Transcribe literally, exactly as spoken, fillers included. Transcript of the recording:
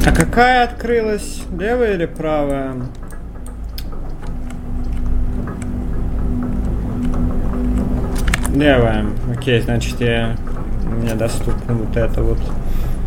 А какая открылась? Левая или правая? Левая. Окей, значит, я... мне доступна вот эта вот